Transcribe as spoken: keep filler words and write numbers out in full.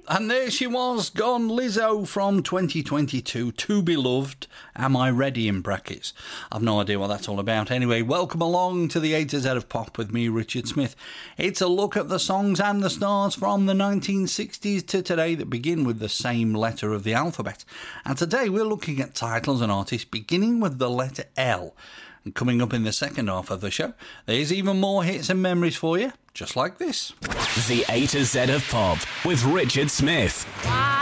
And there she was, gone, Lizzo from twenty twenty-two, To Be Loved, Am I Ready in brackets. I've no idea what that's all about. Anyway, welcome along to the A to Z of Pop with me, Richard Smith. It's a look at the songs and the stars from the nineteen sixties to today that begin with the same letter of the alphabet. And today we're looking at titles and artists beginning with the letter L. And coming up in the second half of the show, there's even more hits and memories for you, just like this. The A to Z of Pop with Richard Smith.